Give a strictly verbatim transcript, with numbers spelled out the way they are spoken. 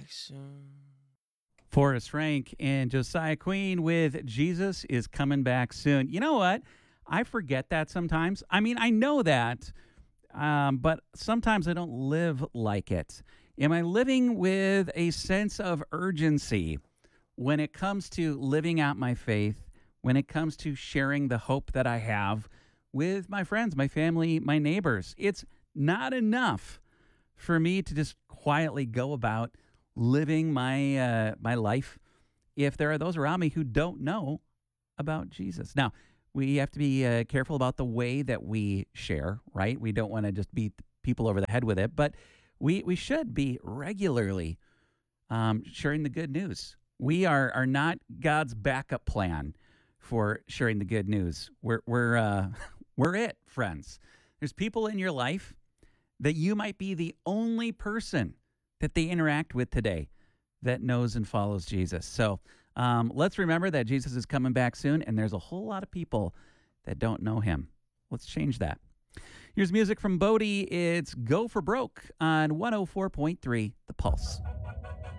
soon. Forrest Frank and Josiah Queen with Jesus is coming back soon. You know what? I forget that sometimes. I mean, I know that, um, but sometimes I don't live like it. Am I living with a sense of urgency when it comes to living out my faith, when it comes to sharing the hope that I have with my friends, my family, my neighbors? It's not enough for me to just quietly go about living my uh, my life if there are those around me who don't know about Jesus. Now, we have to be uh, careful about the way that we share, right? We don't want to just beat people over the head with it, but we, we should be regularly um, sharing the good news. We are, are not God's backup plan for sharing the good news. We're, we're, uh, we're it, friends. There's people in your life that you might be the only person that they interact with today that knows and follows Jesus. So um, let's remember that Jesus is coming back soon, and there's a whole lot of people that don't know him. Let's change that. Here's music from Bodie. It's Go for Broke on one oh four point three The Pulse.